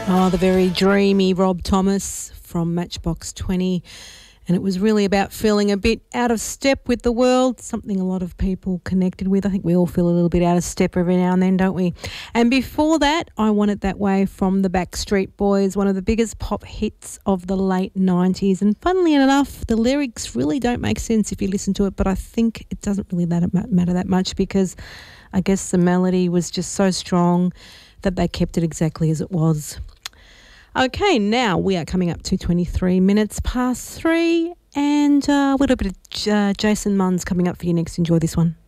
Oh, the very dreamy Rob Thomas from Matchbox 20. And it was really about feeling a bit out of step with the world, something a lot of people connected with. I think we all feel a little bit out of step every now and then, don't we? And before that, I Want It That Way from the Backstreet Boys, one of the biggest pop hits of the late 90s. And funnily enough, the lyrics really don't make sense if you listen to it, but I think it doesn't really matter that much because I guess the melody was just so strong that they kept it exactly as it was. Okay, now we are coming up to 23 minutes past 3 and a little bit of Jason Munns coming up for you next. Enjoy this one.